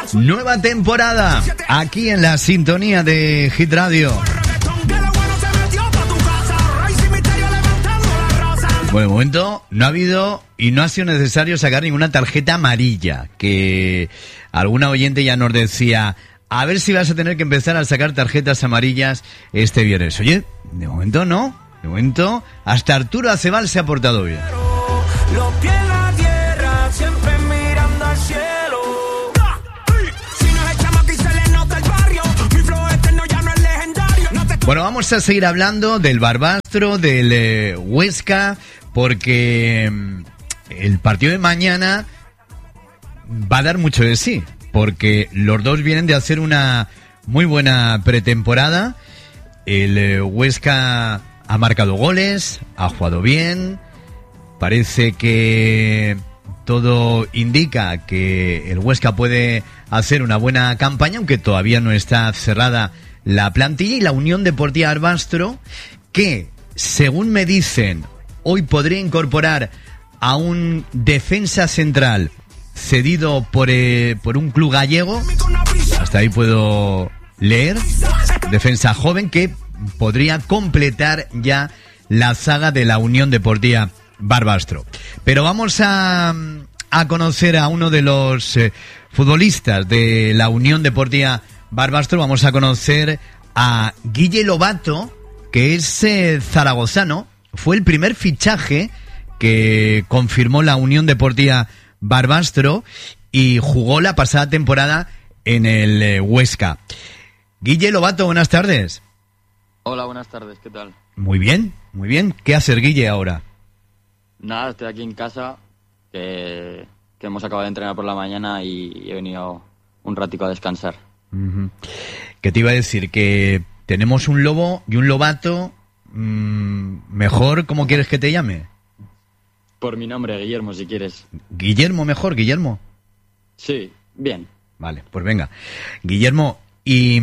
Nueva temporada aquí en la sintonía de Hit Radio. Bueno, de momento no ha habido y no ha sido necesario sacar ninguna tarjeta amarilla, que alguna oyente ya nos decía, a ver si vas a tener que empezar a sacar tarjetas amarillas este viernes. Oye, de momento no, de momento hasta Arturo Acebal se ha portado bien. Los pies en la tierra, siempre mirando al cielo. Si nos echamos aquí se le nota el barrio. Mi flow eterno ya no es legendario. Bueno, vamos a seguir hablando del Barbastro, del Huesca, porque el partido de mañana va a dar mucho de sí, porque los dos vienen de hacer una muy buena pretemporada. El Huesca ha marcado goles, ha jugado bien. Parece que todo indica que el Huesca puede hacer una buena campaña, aunque todavía no está cerrada la plantilla. Y la Unión Deportiva Barbastro, que según me dicen, hoy podría incorporar a un defensa central cedido por un club gallego. Hasta ahí puedo leer. Defensa joven que podría completar ya la saga de la Unión Deportiva Barbastro. Pero vamos a conocer a uno de los futbolistas de la Unión Deportiva Barbastro. Vamos a conocer a Guille Lobato, que es zaragozano. Fue el primer fichaje que confirmó la Unión Deportiva Barbastro y jugó la pasada temporada en el Huesca. Guille Lobato, buenas tardes. Hola, buenas tardes, ¿qué tal? Muy bien, muy bien. ¿Qué hace Guille ahora? Nada, estoy aquí en casa, que hemos acabado de entrenar por la mañana y he venido un ratico a descansar. Uh-huh. ¿Qué te iba a decir? Que tenemos un Lobo y un Lobato. Mejor, ¿cómo quieres que te llame? Por mi nombre, Guillermo, si quieres. Guillermo mejor, Guillermo. Sí, bien. Vale, pues venga. Guillermo, y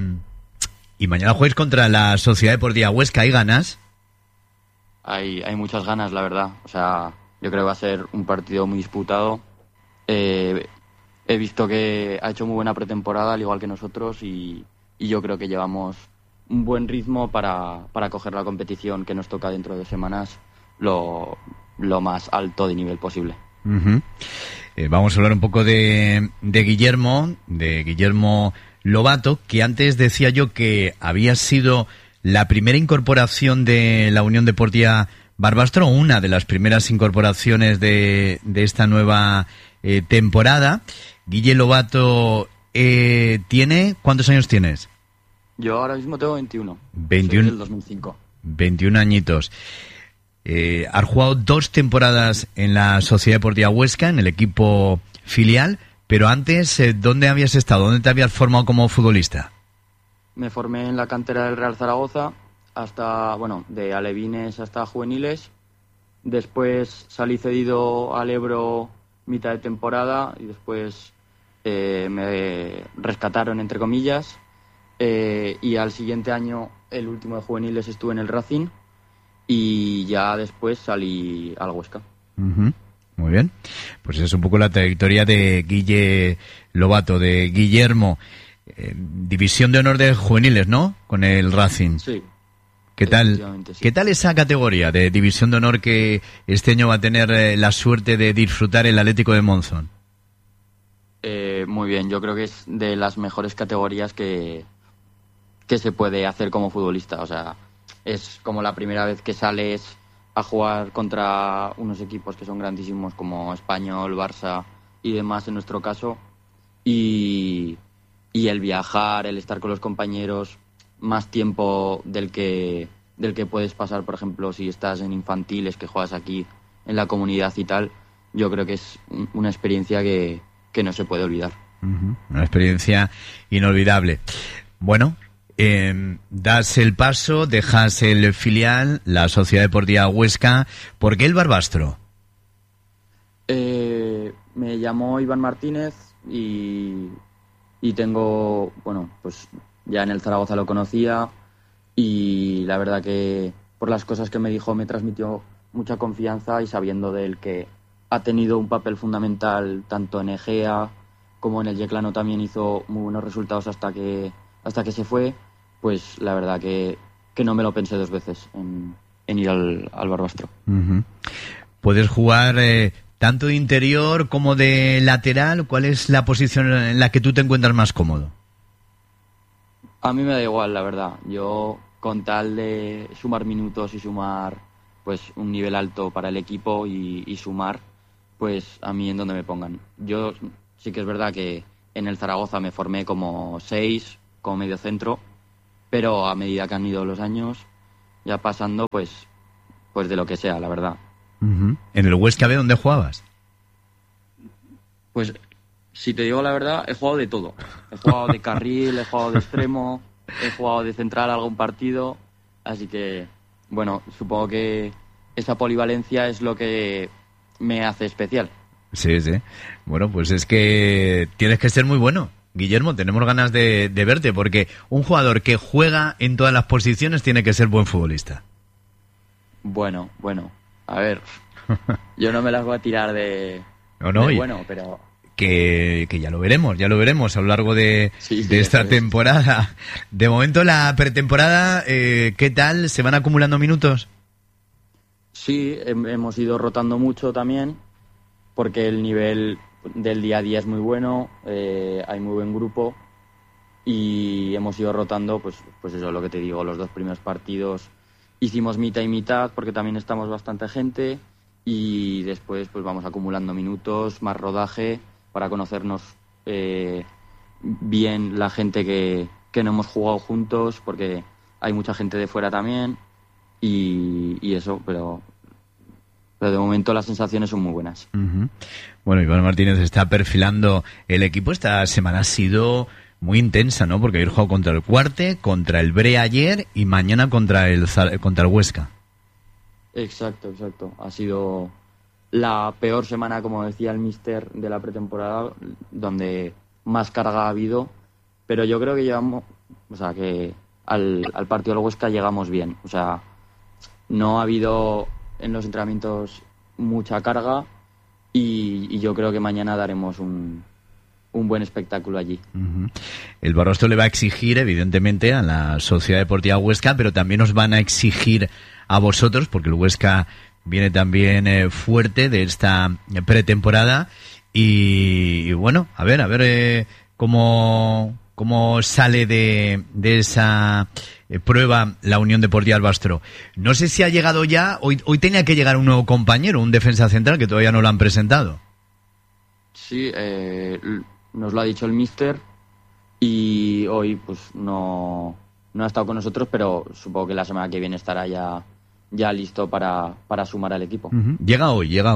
mañana juegues contra la Sociedad Deportiva Huesca, ¿y ganas? Hay muchas ganas, la verdad. O sea, yo creo que va a ser un partido muy disputado. He visto que ha hecho muy buena pretemporada, al igual que nosotros, y yo creo que llevamos un buen ritmo para coger la competición que nos toca dentro de 2 semanas lo más alto de nivel posible. Uh-huh. Vamos a hablar un poco de Guillermo Lobato, que antes decía yo que había sido la primera incorporación de la Unión Deportiva Barbastro, una de las primeras incorporaciones de esta nueva temporada. Guille Lobato tiene... ¿Cuántos años tienes? Yo ahora mismo tengo 21. 21. Soy del 2005. 21 añitos. Has jugado 2 temporadas en la Sociedad Deportiva Huesca, en el equipo filial, pero antes, ¿dónde habías estado? ¿Dónde te habías formado como futbolista? Me formé en la cantera del Real Zaragoza, de alevines hasta juveniles. Después salí cedido al Ebro mitad de temporada y después me rescataron, entre comillas. Y al siguiente año, el último de juveniles, estuve en el Racing y ya después salí al Huesca. Uh-huh. Muy bien. Pues es un poco la trayectoria de Guille Lobato, de Guillermo. División de honor de juveniles, ¿no? Con el Racing. Sí. ¿Qué tal? Sí. ¿Qué tal esa categoría de división de honor que este año va a tener la suerte de disfrutar el Atlético de Monzón? Muy bien. Yo creo que es de las mejores categorías que se puede hacer como futbolista. O sea, es como la primera vez que sales a jugar contra unos equipos que son grandísimos como Español, Barça y demás en nuestro caso. Y el viajar, el estar con los compañeros más tiempo del que puedes pasar, por ejemplo, si estás en infantiles, que juegas aquí en la comunidad y tal, yo creo que es una experiencia que no se puede olvidar. Uh-huh. Una experiencia inolvidable. Bueno, das el paso, dejas el filial, la Sociedad Deportiva Huesca. ¿Por qué el Barbastro? Me llamó Iván Martínez y tengo, pues ya en el Zaragoza lo conocía y la verdad que por las cosas que me dijo me transmitió mucha confianza y sabiendo de él que ha tenido un papel fundamental tanto en Egea, como en el Yeclano también hizo muy buenos resultados hasta que se fue, pues la verdad que no me lo pensé dos veces en ir al Barbastro. Uh-huh. ¿Puedes jugar tanto de interior como de lateral? ¿Cuál es la posición en la que tú te encuentras más cómodo? A mí me da igual, la verdad. Yo, con tal de sumar minutos y sumar pues un nivel alto para el equipo y sumar, pues a mí en donde me pongan. Yo sí que es verdad que en el Zaragoza me formé como 6, como medio centro, pero a medida que han ido los años, ya pasando, pues de lo que sea, la verdad. Uh-huh. ¿En el Huesca B dónde jugabas? Pues, si te digo la verdad, he jugado de todo. He jugado de carril, he jugado de extremo, he jugado de central algún partido, así que, bueno, supongo que esa polivalencia es lo que me hace especial. Sí, sí. Bueno, pues es que tienes que ser muy bueno. Guillermo, tenemos ganas de verte, porque un jugador que juega en todas las posiciones tiene que ser buen futbolista. Bueno, a ver, yo no me las voy a tirar de bueno, pero... Que ya lo veremos a lo largo de esta temporada. De momento, la pretemporada, ¿qué tal? ¿Se van acumulando minutos? Sí, hemos ido rotando mucho también, porque el nivel del día a día es muy bueno, hay muy buen grupo y hemos ido rotando, pues eso, lo que te digo, los 2 primeros partidos hicimos mitad y mitad porque también estamos bastante gente y después pues vamos acumulando minutos, más rodaje para conocernos bien la gente que no hemos jugado juntos, porque hay mucha gente de fuera también y eso, pero de momento las sensaciones son muy buenas. Uh-huh. Bueno, Iván Martínez está perfilando el equipo. Esta semana ha sido muy intensa, ¿no? Porque habéis jugado contra el Cuarte, contra el Brea ayer y mañana contra el Huesca. Exacto. Ha sido la peor semana, como decía el míster, de la pretemporada, donde más carga ha habido, pero yo creo que llevamos, o sea, que al partido del Huesca llegamos bien. O sea, no ha habido en los entrenamientos mucha carga y yo creo que mañana daremos un buen espectáculo allí. Uh-huh. El Barbastro le va a exigir, evidentemente, a la Sociedad Deportiva Huesca, pero también os van a exigir a vosotros, porque el Huesca viene también fuerte de esta pretemporada y bueno, a ver cómo sale de esa prueba la Unión Deportiva Barbastro. No sé si ha llegado ya, hoy tenía que llegar un nuevo compañero, un defensa central que todavía no lo han presentado. Sí, nos lo ha dicho el míster y hoy pues no ha estado con nosotros, pero supongo que la semana que viene estará ya listo para sumar al equipo. Uh-huh. Llega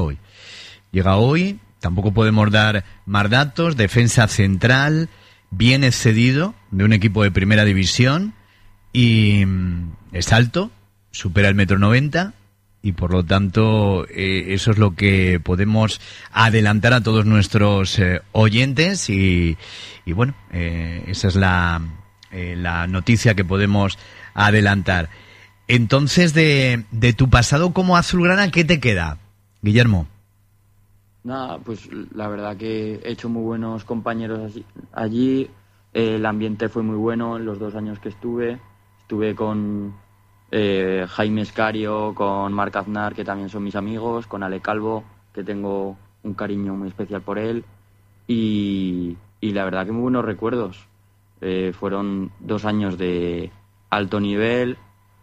hoy, tampoco podemos dar más datos. Defensa central, viene cedido de un equipo de primera división y es alto, supera el 1,90 m y por lo tanto eso es lo que podemos adelantar a todos nuestros oyentes y bueno, esa es la noticia que podemos adelantar. Entonces, de tu pasado como azulgrana, ¿qué te queda, Guillermo? Nada, pues la verdad que he hecho muy buenos compañeros allí. El ambiente fue muy bueno en los 2 años que estuve. Estuve con Jaime Escario, con Marc Aznar, que también son mis amigos, con Ale Calvo, que tengo un cariño muy especial por él. Y la verdad que muy buenos recuerdos. Fueron 2 años de alto nivel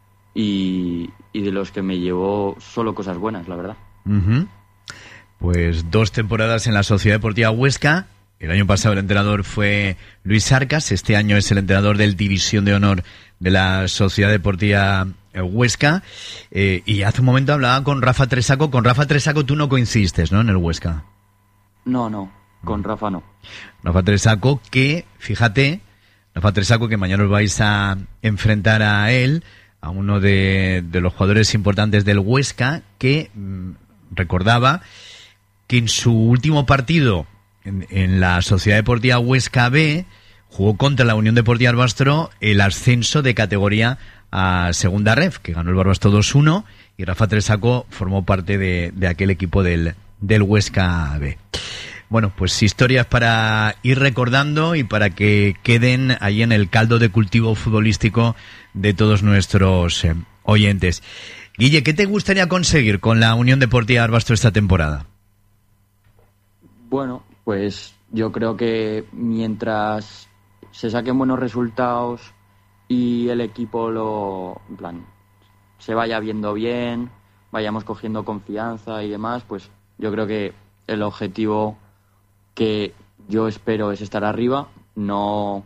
y de los que me llevó solo cosas buenas, la verdad. Uh-huh. Pues 2 temporadas en la Sociedad Deportiva Huesca. El año pasado el entrenador fue Luis Arcas, este año es el entrenador del División de Honor de la Sociedad Deportiva Huesca. Y hace un momento hablaba con Rafa Tresaco. Con Rafa Tresaco tú no coincidiste, ¿no?, en el Huesca. No, con Rafa no. Rafa Tresaco que, fíjate, que mañana os vais a enfrentar a él, a uno de los jugadores importantes del Huesca, que recordaba que en su último partido en la Sociedad Deportiva Huesca B jugó contra la Unión Deportiva Barbastro el ascenso de categoría a Segunda Ref, que ganó el Barbastro 2-1 y Rafa Tresaco formó parte de aquel equipo del Huesca B. bueno, pues historias para ir recordando y para que queden ahí en el caldo de cultivo futbolístico de todos nuestros oyentes. Guille, ¿qué te gustaría conseguir con la Unión Deportiva Barbastro esta temporada? Bueno, pues yo creo que mientras se saquen buenos resultados y el equipo se vaya viendo bien, vayamos cogiendo confianza y demás, pues yo creo que el objetivo que yo espero es estar arriba, no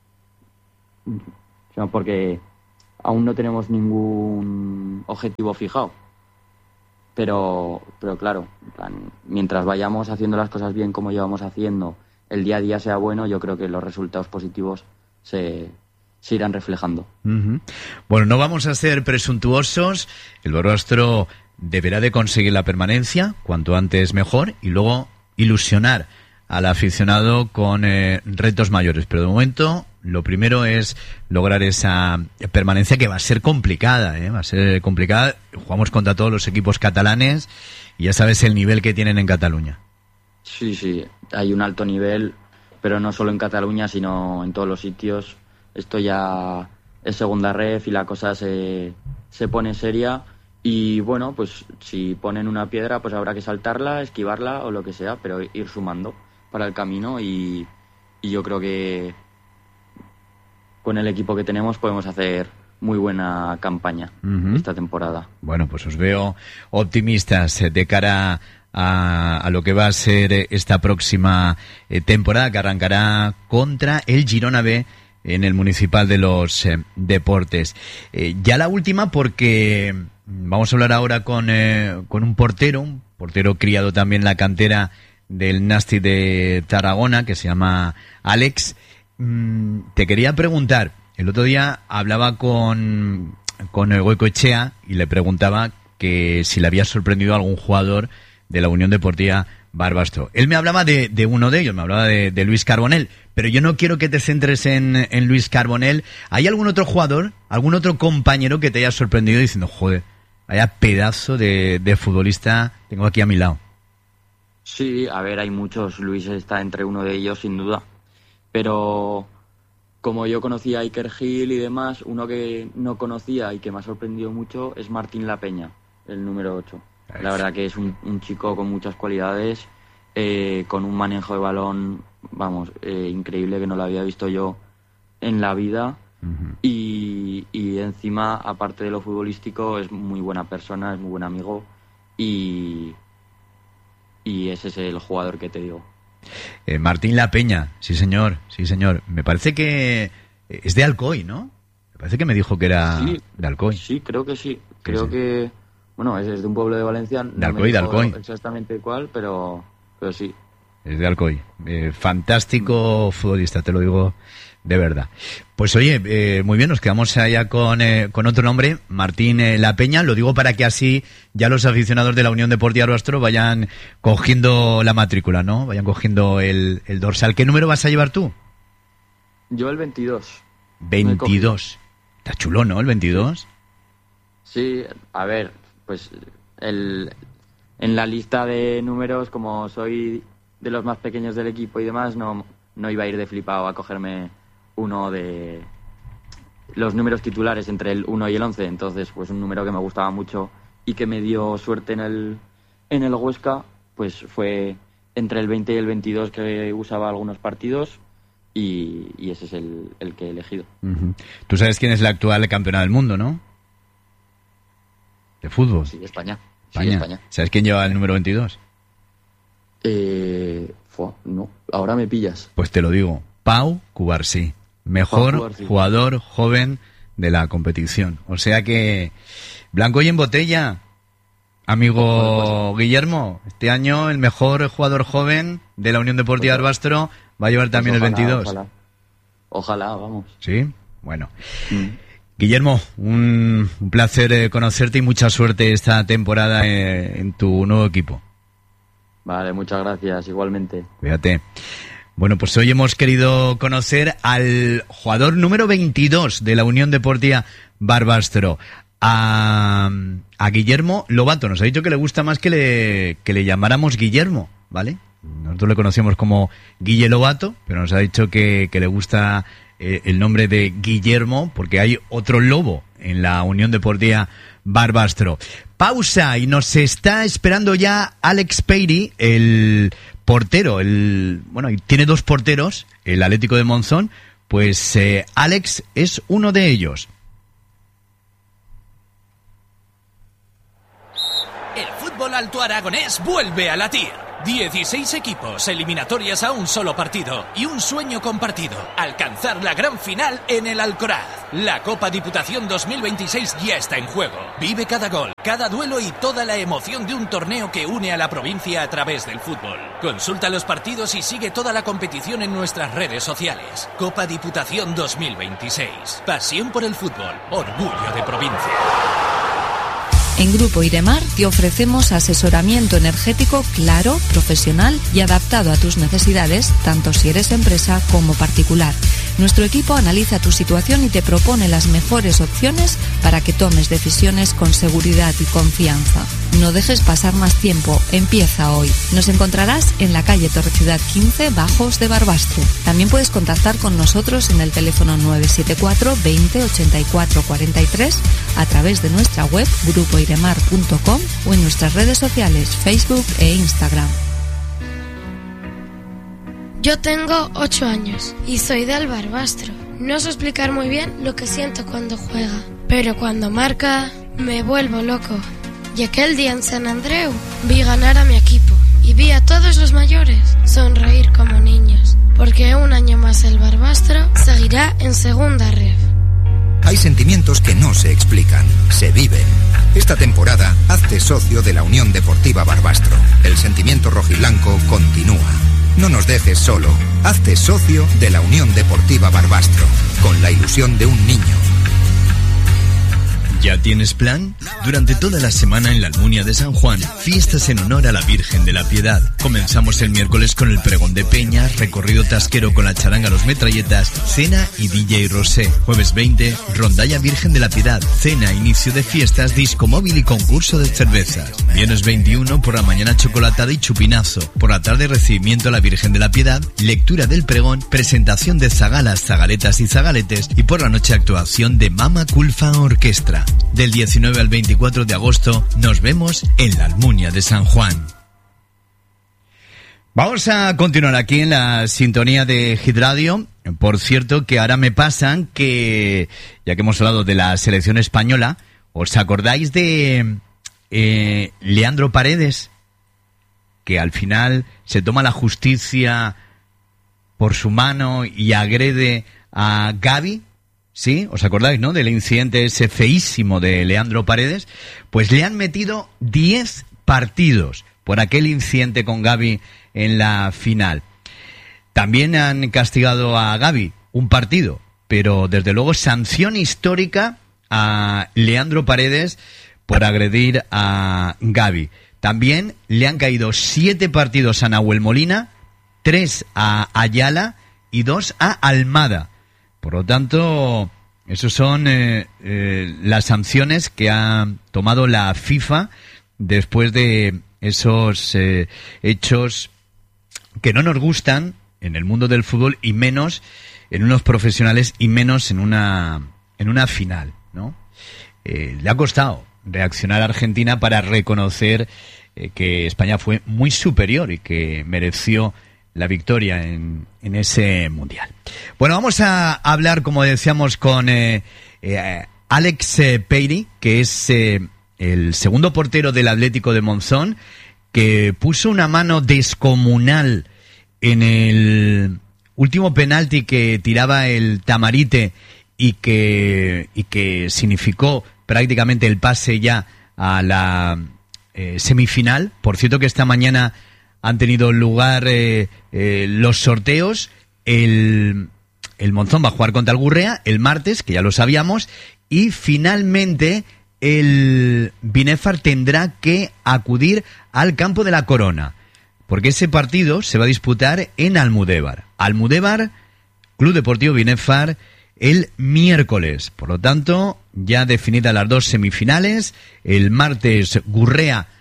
porque aún no tenemos ningún objetivo fijado. Pero claro, mientras vayamos haciendo las cosas bien como llevamos haciendo, el día a día sea bueno, yo creo que los resultados positivos se irán reflejando. Uh-huh. Bueno, no vamos a ser presuntuosos. El Barbastro deberá de conseguir la permanencia, cuanto antes mejor, y luego ilusionar al aficionado con retos mayores. Pero de momento, lo primero es lograr esa permanencia, que va a ser complicada, va a ser complicada. Jugamos contra todos los equipos catalanes y ya sabes el nivel que tienen en Cataluña. Sí, hay un alto nivel, pero no solo en Cataluña, sino en todos los sitios. Esto ya es segunda ref y la cosa se pone seria. Y bueno, pues si ponen una piedra, pues habrá que saltarla, esquivarla o lo que sea, pero ir sumando para el camino. Y yo creo que con el equipo que tenemos podemos hacer muy buena campaña esta temporada. Bueno, pues os veo optimistas de cara a lo que va a ser esta próxima temporada, que arrancará contra el Girona B en el Municipal de los Deportes. Ya la última, porque vamos a hablar ahora con un portero criado también en la cantera del Nasti de Tarragona, que se llama Alex. Te quería preguntar, el otro día hablaba con Goicoechea y le preguntaba que si le había sorprendido a algún jugador de la Unión Deportiva Barbastro. Él me hablaba de uno de ellos, me hablaba de Luis Carbonell, pero yo no quiero que te centres en Luis Carbonell. ¿Hay algún otro jugador, algún otro compañero que te haya sorprendido diciendo, joder, vaya pedazo de futbolista tengo aquí a mi lado? Sí, a ver, hay muchos. Luis está entre uno de ellos, sin duda. Pero como yo conocía a Iker Gil y demás, uno que no conocía y que me ha sorprendido mucho es Martín La Peña, el número 8. La verdad que es un chico con muchas cualidades, con un manejo de balón, increíble, que no lo había visto yo en la vida. Uh-huh. Y encima, aparte de lo futbolístico, es muy buena persona, es muy buen amigo y ese es el jugador que te digo. Martín La Peña, sí señor. Me parece que es de Alcoy, ¿no? Me parece que me dijo que era de Alcoy. Sí, creo que sí. Creo que, bueno, es de un pueblo de Valencia. De Alcoy. Exactamente cuál, pero sí. Es de Alcoy. Fantástico futbolista, te lo digo de verdad. Pues oye, muy bien, nos quedamos allá con otro nombre, Martín La Peña. Lo digo para que así ya los aficionados de la Unión Deportiva Barbastro vayan cogiendo la matrícula, ¿no? Vayan cogiendo el dorsal. ¿Qué número vas a llevar tú? Yo el 22. 22. Está chulo, ¿no? El 22. Sí, a ver, pues en la lista de números, como soy de los más pequeños del equipo y demás, no iba a ir de flipado a cogerme uno de los números titulares entre el 1 y el 11. Entonces, pues un número que me gustaba mucho y que me dio suerte en el Huesca, pues fue entre el 20 y el 22, que usaba algunos partidos, y ese es el que he elegido. Uh-huh. Tú sabes quién es el actual campeona del mundo, ¿no? De fútbol. Sí, España. ¿Sabes quién lleva el número 22? No, ahora me pillas. Pues te lo digo, Pau Cubarsí, mejor jugador joven de la competición. O sea que, blanco y en botella, amigo Guillermo, este año el mejor jugador joven de la Unión Deportiva Barbastro va a llevar también el 22. Ojalá, vamos. Sí, bueno. Guillermo, un placer conocerte y mucha suerte esta temporada en tu nuevo equipo. Vale, muchas gracias, igualmente. Cuídate. Bueno, pues hoy hemos querido conocer al jugador número 22 de la Unión Deportiva Barbastro, a Guillermo Lobato. Nos ha dicho que le gusta más que le llamáramos Guillermo, ¿vale? Nosotros le conocemos como Guille Lobato, pero nos ha dicho que le gusta el nombre de Guillermo, porque hay otro lobo en la Unión Deportiva Barbastro. Pausa, y nos está esperando ya Alex Peiri, el portero, y tiene 2 porteros, el Atlético de Monzón, pues Alex es uno de ellos. El fútbol alto aragonés vuelve a latir. 16 equipos, eliminatorias a un solo partido y un sueño compartido: alcanzar la gran final en el Alcoraz. La Copa Diputación 2026 ya está en juego. Vive cada gol, cada duelo y toda la emoción de un torneo que une a la provincia a través del fútbol. Consulta los partidos y sigue toda la competición en nuestras redes sociales. Copa Diputación 2026. Pasión por el fútbol, orgullo de provincia. En Grupo Iremar te ofrecemos asesoramiento energético claro, profesional y adaptado a tus necesidades, tanto si eres empresa como particular. Nuestro equipo analiza tu situación y te propone las mejores opciones para que tomes decisiones con seguridad y confianza. No dejes pasar más tiempo, empieza hoy. Nos encontrarás en la calle Torreciudad 15, Bajos de Barbastro. También puedes contactar con nosotros en el teléfono 974 20 84 43, a través de nuestra web grupoiremar.com o en nuestras redes sociales Facebook e Instagram. Yo tengo 8 años y soy del Barbastro. No sé explicar muy bien lo que siento cuando juega, pero cuando marca me vuelvo loco. Y aquel día en San Andreu vi ganar a mi equipo y vi a todos los mayores sonreír como niños, porque un año más el Barbastro seguirá en segunda ref. Hay sentimientos que no se explican, se viven. Esta temporada, hazte socio de la Unión Deportiva Barbastro. El sentimiento rojiblanco continúa. No nos dejes solo. Hazte socio de la Unión Deportiva Barbastro, con la ilusión de un niño. ¿Ya tienes plan? Durante toda la semana en la Almunia de San Juan, fiestas en honor a la Virgen de la Piedad. Comenzamos el miércoles con el pregón de peñas, recorrido tasquero con la charanga Los Metralletas, cena y DJ Rosé. Jueves 20, rondalla Virgen de la Piedad, cena, inicio de fiestas, disco móvil y concurso de cervezas. Viernes 21, por la mañana chocolatada y chupinazo. Por la tarde, recibimiento a la Virgen de la Piedad, lectura del pregón, presentación de zagalas, zagaletas y zagaletes, y por la noche actuación de Mama Culfa Orquestra. Del 19 al 24 de agosto nos vemos en la Almunia de San Juan. Vamos a continuar aquí en la sintonía de Hit Radio. Por cierto, que ahora me pasan que, ya que hemos hablado de la selección española, ¿os acordáis de Leandro Paredes? Que al final se toma la justicia por su mano y agrede a Gavi. ¿Sí? ¿Os acordáis, no? Del incidente ese feísimo de Leandro Paredes. Pues le han metido 10 partidos por aquel incidente con Gavi en la final. También han castigado a Gavi un partido, pero desde luego sanción histórica a Leandro Paredes por agredir a Gavi. También le han caído 7 partidos a Nahuel Molina, 3 a Ayala y 2 a Almada. Por lo tanto, esos son las sanciones que ha tomado la FIFA después de esos hechos que no nos gustan en el mundo del fútbol, y menos en unos profesionales, y menos en una final, ¿no? Le ha costado reaccionar a Argentina para reconocer que España fue muy superior y que mereció la victoria en ese mundial. Bueno, vamos a hablar, como decíamos, con Alex Peiri, que es el segundo portero del Atlético de Monzón, que puso una mano descomunal en el último penalti que tiraba el Tamarite y que significó prácticamente el pase ya a la semifinal. Por cierto, que esta mañana han tenido lugar los sorteos. El Monzón va a jugar contra el Gurrea el martes, que ya lo sabíamos, y finalmente el Binefar tendrá que acudir al campo de la Corona, porque ese partido se va a disputar en Almudévar. Almudévar, Club Deportivo Binefar, el miércoles. Por lo tanto, ya definidas las 2 semifinales, el martes Gurrea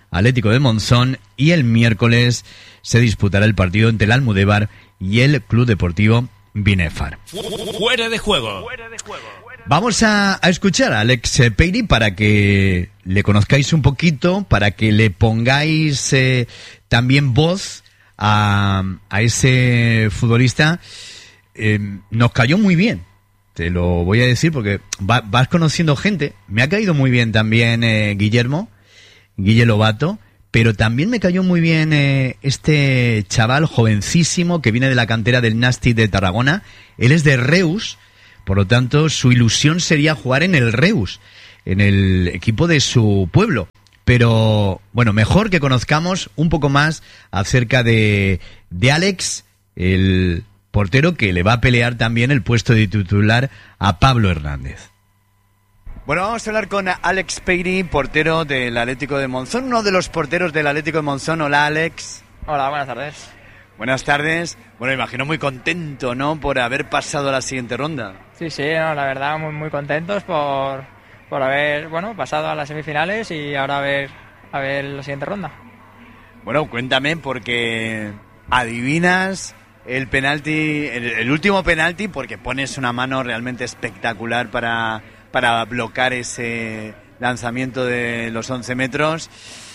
Atlético de Monzón, y el miércoles se disputará el partido entre el Almudévar y el Club Deportivo Binefar. Fuera de juego. Vamos a escuchar a Alex Peiry para que le conozcáis un poquito, para que le pongáis también voz a ese futbolista. Nos cayó muy bien, te lo voy a decir porque vas conociendo gente. Me ha caído muy bien también Guille Lobato, pero también me cayó muy bien este chaval jovencísimo que viene de la cantera del Nàstic de Tarragona. Él es de Reus, por lo tanto su ilusión sería jugar en el Reus, en el equipo de su pueblo. Pero bueno, mejor que conozcamos un poco más acerca de Alex, el portero que le va a pelear también el puesto de titular a Pablo Hernández. Bueno, vamos a hablar con Alex Peiry, portero del Atlético de Monzón, uno de los porteros del Atlético de Monzón. Hola, Alex. Hola, buenas tardes. Buenas tardes. Bueno, imagino muy contento, ¿no?, por haber pasado a la siguiente ronda. Sí, no, la verdad, muy, muy contentos por haber, pasado a las semifinales y ahora a ver la siguiente ronda. Bueno, cuéntame, porque adivinas el penalti, el último penalti, porque pones una mano realmente espectacular para bloquear ese lanzamiento de los 11 metros.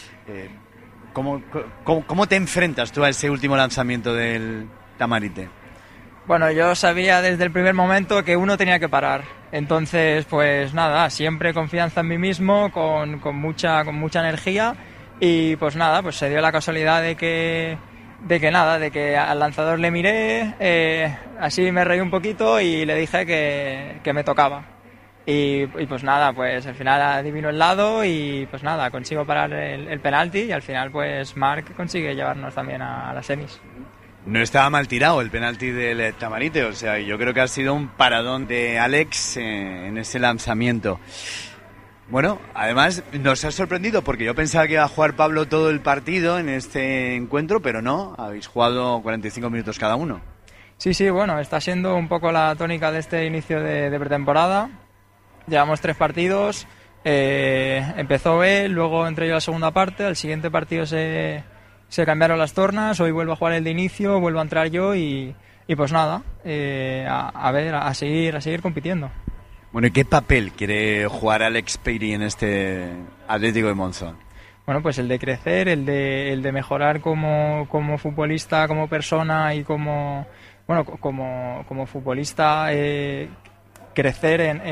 ¿Cómo te enfrentas tú a ese último lanzamiento del Tamarite? Bueno, yo sabía desde el primer momento que uno tenía que parar. Entonces, pues nada, siempre confianza en mí mismo, con mucha energía. Y pues nada, pues se dio la casualidad de que al lanzador le miré, así me reí un poquito y le dije que me tocaba. Y pues nada, pues al final adivino el lado y pues nada, consigo parar el penalti y al final pues Marc consigue llevarnos también a las semis. No estaba mal tirado el penalti del Tamarite, o sea, yo creo que ha sido un paradón de Alex en ese lanzamiento. Bueno, además nos ha sorprendido porque yo pensaba que iba a jugar Pablo todo el partido en este encuentro, pero no, habéis jugado 45 minutos cada uno. Sí, bueno, está siendo un poco la tónica de este inicio de pretemporada. Llevamos 3 partidos, empezó él, luego entré yo a la segunda parte, al siguiente partido se cambiaron las tornas, hoy vuelvo a jugar el de inicio, vuelvo a entrar yo y pues nada, a seguir compitiendo. Bueno, ¿y qué papel quiere jugar Alex Peiry en este Atlético de Monzón? Bueno, pues el de crecer, el de mejorar como futbolista, como persona y como futbolista, crecer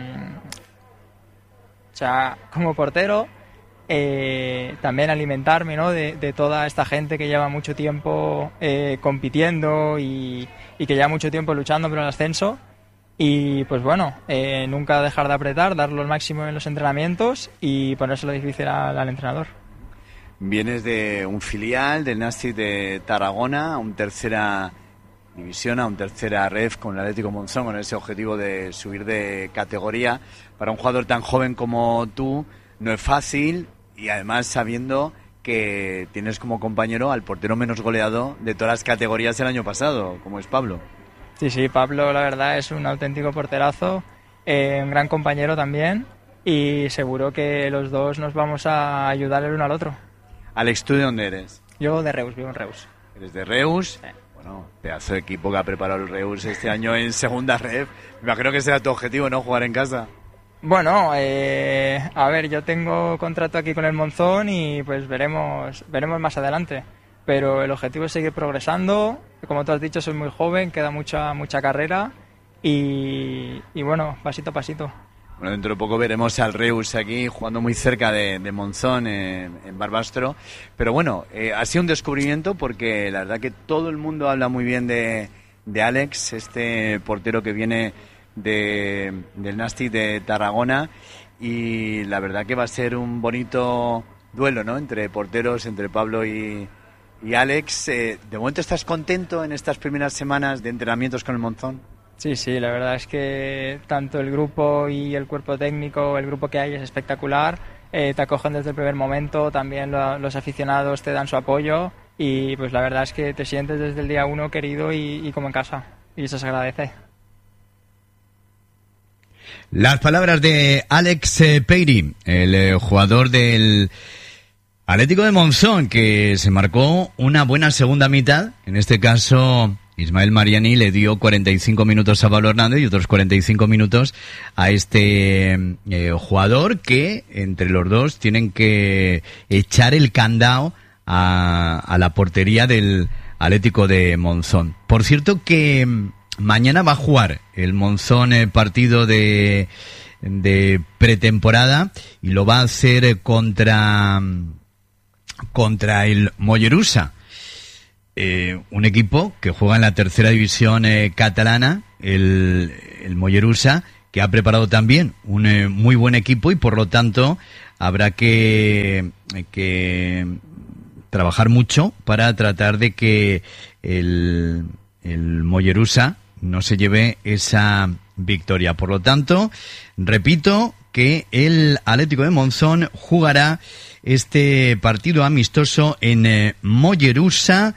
o sea, como portero, también alimentarme, ¿no?, de toda esta gente que lleva mucho tiempo compitiendo y que lleva mucho tiempo luchando por el ascenso. Y pues bueno, nunca dejar de apretar, darlo al máximo en los entrenamientos y ponérselo difícil al entrenador. Vienes de un filial del Nàstic de Tarragona, a un tercera división, a un tercera ref con el Atlético Monzón, con ese objetivo de subir de categoría. Para un jugador tan joven como tú no es fácil, y además sabiendo que tienes como compañero al portero menos goleado de todas las categorías el año pasado, como es Pablo. Sí, Pablo la verdad es un auténtico porterazo, un gran compañero también, y seguro que los dos nos vamos a ayudar el uno al otro. Alex, ¿tú de dónde eres? Yo de Reus, vivo en Reus. ¿Eres de Reus? Sí. Bueno, pedazo de equipo que ha preparado el Reus este año en segunda ref. Me imagino que será tu objetivo, ¿no?, jugar en casa. Bueno, a ver, yo tengo contrato aquí con el Monzón y pues veremos más adelante. Pero el objetivo es seguir progresando. Como tú has dicho, soy muy joven, queda mucha carrera y bueno, pasito a pasito. Bueno, dentro de poco veremos al Reus aquí jugando muy cerca de Monzón en Barbastro. Pero bueno, ha sido un descubrimiento porque la verdad que todo el mundo habla muy bien de Alex, este portero que viene del Nàstic de Tarragona, y la verdad que va a ser un bonito duelo, ¿no?, entre porteros, entre Pablo y Alex. ¿De momento estás contento en estas primeras semanas de entrenamientos con el Monzón? Sí, la verdad es que tanto el grupo y el cuerpo técnico, el grupo que hay es espectacular, te acogen desde el primer momento, también los aficionados te dan su apoyo y pues la verdad es que te sientes desde el día 1 querido y como en casa, y eso se agradece. Las palabras de Alex Peiry, el jugador del Atlético de Monzón, que se marcó una buena segunda mitad. En este caso, Ismael Mariani le dio 45 minutos a Pablo Hernández y otros 45 minutos a este jugador que, entre los dos, tienen que echar el candado a la portería del Atlético de Monzón. Por cierto que mañana va a jugar el Monzón partido de pretemporada y lo va a hacer contra el Mollerussa, un equipo que juega en la tercera división catalana, el Mollerussa, que ha preparado también un muy buen equipo y por lo tanto habrá que trabajar mucho para tratar de que el Mollerussa no se lleve esa victoria. Por lo tanto, repito que el Atlético de Monzón jugará este partido amistoso en Mollerussa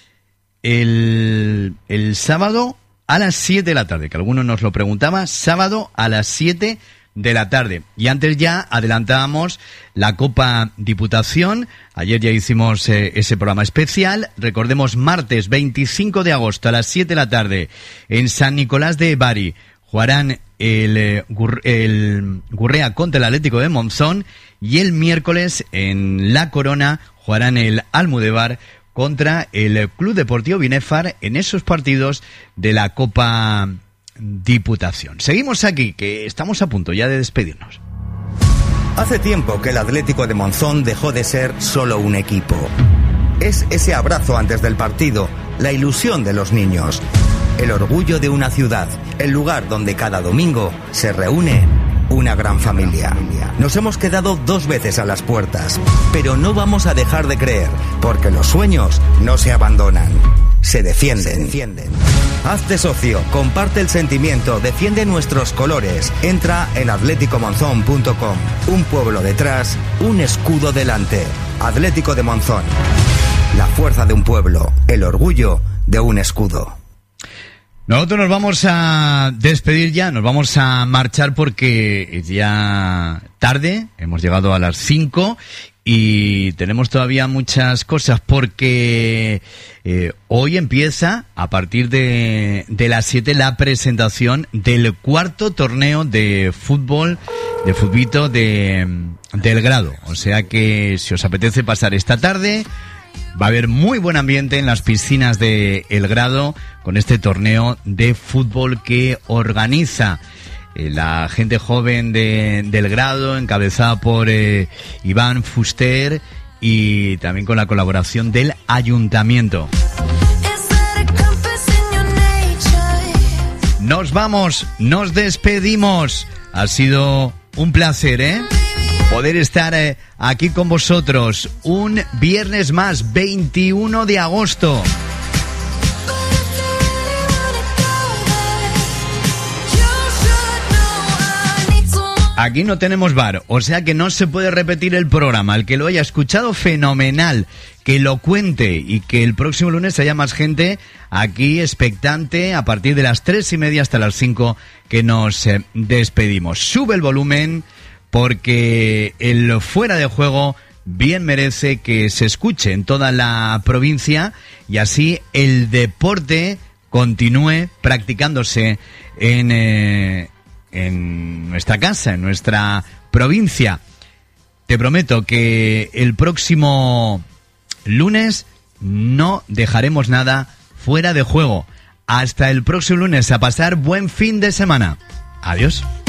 el sábado a las 7 de la tarde, que alguno nos lo preguntaba, sábado a las 7 de la tarde. Y antes ya adelantábamos la Copa Diputación. Ayer ya hicimos ese programa especial. Recordemos, martes 25 de agosto a las 7 de la tarde en San Nicolás de Bari jugarán el Gurrea contra el Atlético de Monzón y el miércoles en La Corona jugarán el Almudevar contra el Club Deportivo Binefar en esos partidos de la Copa Diputación. Seguimos aquí, que estamos a punto ya de despedirnos. Hace tiempo que el Atlético de Monzón dejó de ser solo un equipo. Es ese abrazo antes del partido, la ilusión de los niños, el orgullo de una ciudad, el lugar donde cada domingo se reúne una gran familia. Nos hemos quedado 2 veces a las puertas, pero no vamos a dejar de creer, porque los sueños no se abandonan, se defienden. Hazte socio, comparte el sentimiento, defiende nuestros colores. Entra en atleticomonzón.com. Un pueblo detrás, un escudo delante. Atlético de Monzón. La fuerza de un pueblo, el orgullo de un escudo. Nosotros nos vamos a despedir ya, nos vamos a marchar porque es ya tarde, hemos llegado a las 5 y tenemos todavía muchas cosas porque hoy empieza a partir de las 7 la presentación del 4º torneo de fútbol, de futbito del Grado. O sea que si os apetece pasar esta tarde, va a haber muy buen ambiente en las piscinas de El Grado con este torneo de fútbol que organiza la gente joven del Grado, encabezada por Iván Fuster y también con la colaboración del Ayuntamiento. Nos vamos, nos despedimos. Ha sido un placer, poder estar aquí con vosotros un viernes más, 21 de agosto. Aquí no tenemos bar, o sea que no se puede repetir el programa. El que lo haya escuchado, fenomenal. Que lo cuente y que el próximo lunes haya más gente aquí expectante a partir de las 3:30 hasta las 5 que nos despedimos. Sube el volumen porque el fuera de juego bien merece que se escuche en toda la provincia y así el deporte continúe practicándose en nuestra casa, en nuestra provincia. Te prometo que el próximo lunes no dejaremos nada fuera de juego. Hasta el próximo lunes, a pasar buen fin de semana. Adiós.